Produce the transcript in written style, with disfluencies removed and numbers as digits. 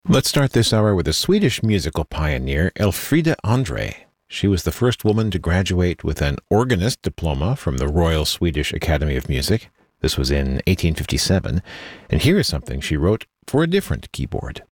Let's start this hour with a Swedish musical pioneer, Elfrida Andre. She was the first woman to graduate with an organist diploma from the Royal Swedish Academy of Music. This was in 1857, and here is something she wrote for a different keyboard.